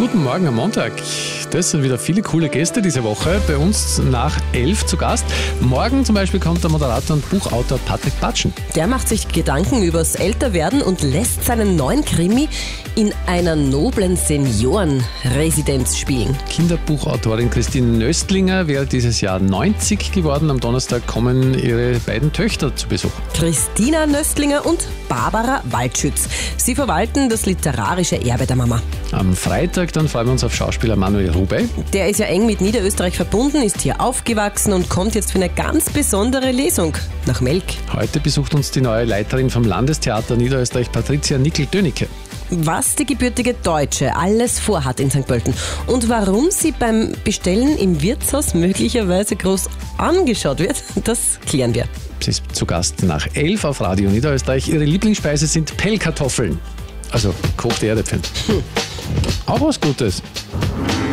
Guten Morgen am Montag. Das sind wieder viele coole Gäste diese Woche. Bei uns nach 11 zu Gast. Morgen zum Beispiel kommt der Moderator und Buchautor Patrick Batschen. Der macht sich Gedanken übers Älterwerden und lässt seinen neuen Krimi in einer noblen Seniorenresidenz spielen. Kinderbuchautorin Christine Nöstlinger wäre dieses Jahr 90 geworden. Am Donnerstag kommen ihre beiden Töchter zu Besuch. Christina Nöstlinger und Barbara Waldschütz. Sie verwalten das literarische Erbe der Mama. Am Freitag dann freuen wir uns auf Schauspieler Manuel Rubey. Der ist ja eng mit Niederösterreich verbunden, ist hier aufgewachsen und kommt jetzt für eine ganz besondere Lesung nach Melk. Heute besucht uns die neue Leiterin vom Landestheater Niederösterreich, Patricia Nickel-Dönecke. Was die gebürtige Deutsche alles vorhat in St. Pölten und warum sie beim Bestellen im Wirtshaus möglicherweise groß angeschaut wird, das klären wir. Sie ist zu Gast nach 11 auf Radio Niederösterreich. Ihre Lieblingsspeise sind Pellkartoffeln, also gekochte Erdäpfel. Auch was Gutes.